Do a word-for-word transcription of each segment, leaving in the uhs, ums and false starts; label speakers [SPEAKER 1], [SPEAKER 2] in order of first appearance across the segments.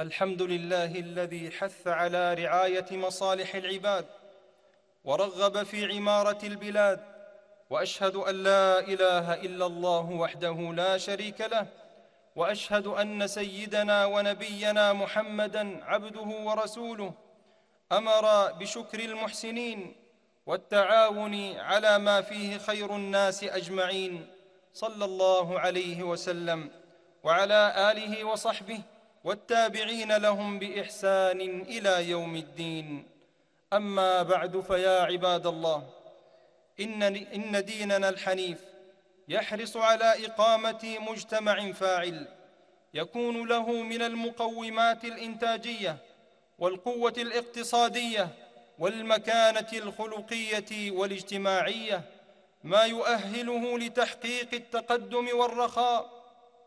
[SPEAKER 1] الحمد لله الذي حث على رعاية مصالح العباد ورغب في عمارة البلاد، وأشهد أن لا إله إلا الله وحده لا شريك له، وأشهد أن سيدنا ونبينا محمدًا عبده ورسوله، أمر بشكر المحسنين والتعاون على ما فيه خير الناس أجمعين، صلى الله عليه وسلم وعلى آله وصحبه والتابعين لهم بإحسان إلى يوم الدين. أما بعد، فيا عباد الله، إن إن ديننا الحنيف يحرص على إقامة مجتمع فاعل يكون له من المقومات الإنتاجية والقوة الاقتصادية والمكانة الخلقية والاجتماعية ما يؤهله لتحقيق التقدم والرخاء.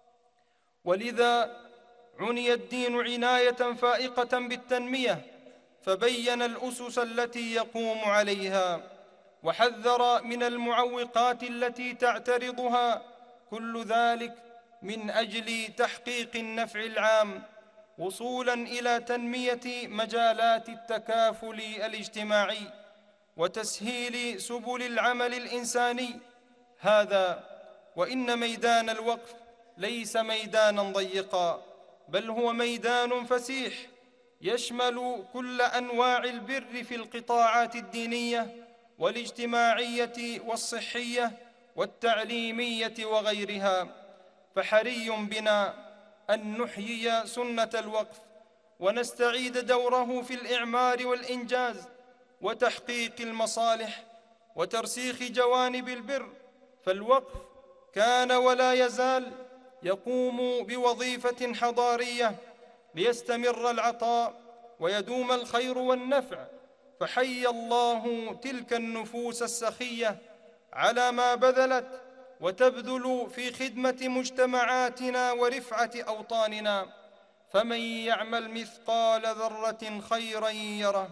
[SPEAKER 1] ولذا عني الدين عناية فائقة بالتنمية، فبين الأسس التي يقوم عليها، وحذر من المعوقات التي تعترضها، كل ذلك من أجل تحقيق النفع العام، وصولاً إلى تنمية مجالات التكافل الاجتماعي وتسهيل سبل العمل الإنساني. هذا وإن ميدان الوقف ليس ميداناً ضيقاً، بل هو ميدان فسيح يشمل كل أنواع البر في القطاعات الدينية والاجتماعية والصحية والتعليمية وغيرها. فحري بنا أن نحيي سنة الوقف ونستعيد دوره في الإعمار والإنجاز وتحقيق المصالح وترسيخ جوانب البر. فالوقف كان ولا يزال يقوم بوظيفة حضارية ليستمر العطاء ويدوم الخير والنفع، فحي الله تلك النفوس السخية على ما بذلت وتبذل في خدمة مجتمعاتنا ورفعة أوطاننا. فمن يعمل مثقال ذرة خيراً يره.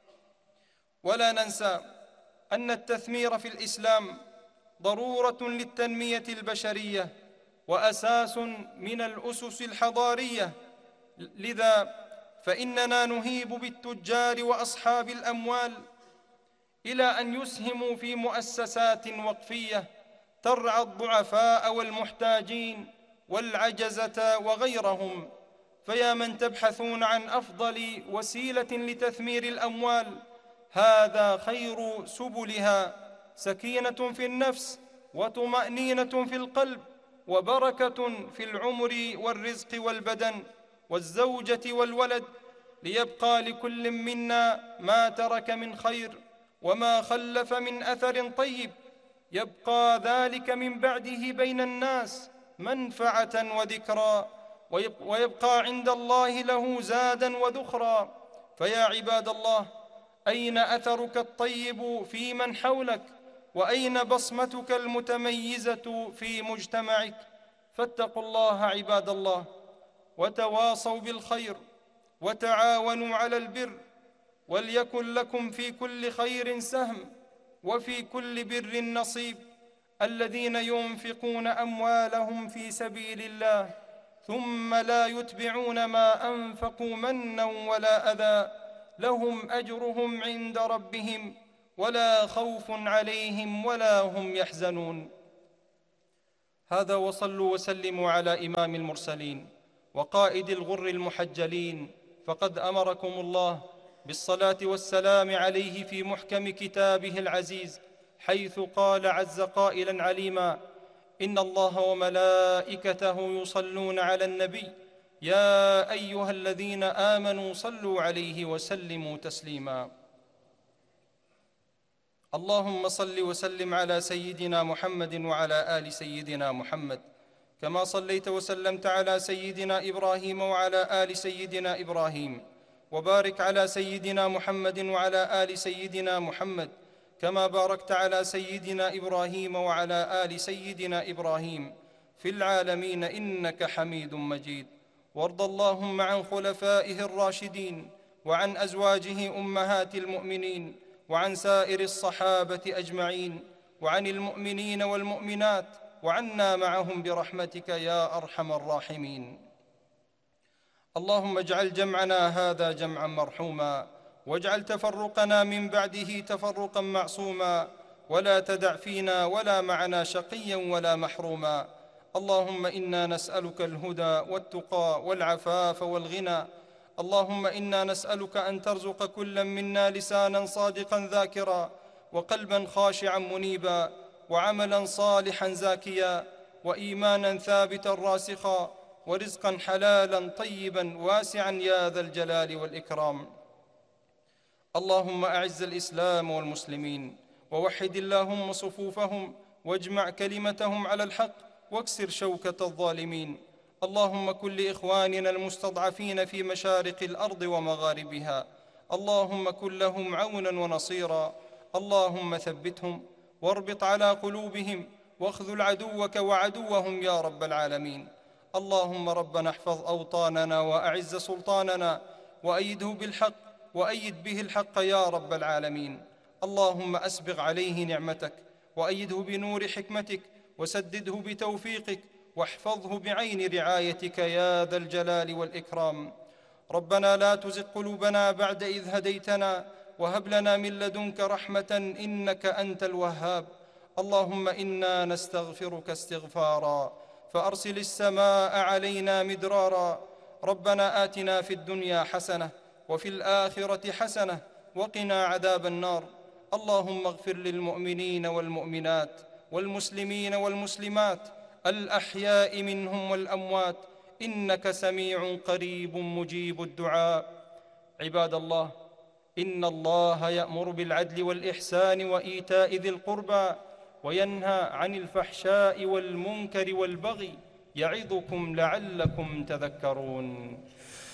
[SPEAKER 1] ولا ننسى أن التثمير في الإسلام ضرورة للتنمية البشرية وأساس من الأسس الحضارية، لذا فإننا نهيب بالتجار وأصحاب الأموال إلى أن يسهموا في مؤسسات وقفية ترعى الضعفاء والمحتاجين والعجزة وغيرهم. فيا من تبحثون عن أفضل وسيلة لتثمير الأموال، هذا خير سبلها، سكينة في النفس وطمأنينة في القلب وبركة في العمر والرزق والبدن والزوجة والولد، ليبقى لكل منا ما ترك من خير وما خلف من أثر طيب، يبقى ذلك من بعده بين الناس منفعة وذكرى، ويبقى عند الله له زادا وذخرا. فيا عباد الله، أين أثرك الطيب في من حولك؟ وأين بصمتك المتميزة في مجتمعك؟ فاتقوا الله عباد الله، وتواصوا بالخير، وتعاونوا على البر، وليكن لكم في كل خير سهم وفي كل بر نصيب. الذين ينفقون أموالهم في سبيل الله ثم لا يتبعون ما أنفقوا منا ولا أذى، لهم أجرهم عند ربهم ولا خوف عليهم ولا هم يحزنون. هذا، وصلوا وسلموا على إمام المرسلين وقائد الغر المحجلين، فقد أمركم الله بالصلاة والسلام عليه في محكم كتابه العزيز، حيث قال عز قائلاً عليما: إن الله وملائكته يصلون على النبي يا أيها الذين آمنوا صلوا عليه وسلموا تسليما. اللهم صل وسلم على سيدنا محمد وعلى آل سيدنا محمد، كما صليت وسلمت على سيدنا إبراهيم وعلى آل سيدنا إبراهيم، وبارك على سيدنا محمد وعلى آل سيدنا محمد، كما باركت على سيدنا إبراهيم وعلى آل سيدنا إبراهيم في العالمين إنك حميد مجيد. وارض اللهم عن خلفائه الراشدين وعن أزواجه أمهات المؤمنين وعن سائر الصحابة أجمعين وعن المؤمنين والمؤمنات وعنا معهم برحمتك يا أرحم الراحمين. اللهم اجعل جمعنا هذا جمعا مرحوما، واجعل تفرقنا من بعده تفرقا معصوما، ولا تدع فينا ولا معنا شقيا ولا محروما. اللهم إنا نسألك الهدى والتقى والعفاف والغنى. اللهم إنا نسألك أن ترزق كلا منا لسانا صادقا ذاكرا، وقلبا خاشعا منيبا، وعملا صالحا زاكيا، وإيمانا ثابتا راسخا، ورزقا حلالا طيبا واسعا يا ذا الجلال والإكرام. اللهم أعز الإسلام والمسلمين، ووحد اللهم صفوفهم، واجمع كلمتهم على الحق، واكسر شوكة الظالمين. اللهم كن لإخواننا المستضعفين في مشارق الأرض ومغاربها، اللهم كن لهم عونا ونصيرا. اللهم ثبتهم واربط على قلوبهم، واخذل عدوك وعدوهم يا رب العالمين. اللهم ربنا احفظ أوطاننا وأعز سلطاننا، وأيده بالحق، وأيد به الحق يا رب العالمين. اللهم أسبغ عليه نعمتك، وأيده بنور حكمتك، وسدده بتوفيقك، واحفظه بعين رعايتك يا ذا الجلال والإكرام. ربنا لا تزغ قلوبنا بعد إذ هديتنا، وهب لنا من لدنك رحمة إنك أنت الوهاب. اللهم إنا نستغفرك استغفارا، فأرسل السماء علينا مدرارا. ربنا آتنا في الدنيا حسنة، وفي الآخرة حسنة، وقنا عذاب النار. اللهم اغفر للمؤمنين والمؤمنات، والمسلمين والمسلمات، الأحياء منهم والأموات، إنك سميع قريب مجيب الدعاء. عباد الله، إن الله يأمر بالعدل والإحسان وإيتاء ذي القربى، وينهى عن الفحشاء والمنكر والبغي، يعظكم لعلكم تذكرون.